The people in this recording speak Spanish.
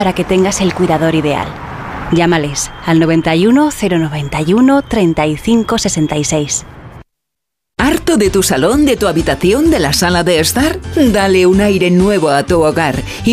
para que tengas el cuidador ideal. Llámales al 91 091 35 66. ¿Harto de tu salón, de tu habitación, de la sala de estar? Dale un aire nuevo a tu hogar y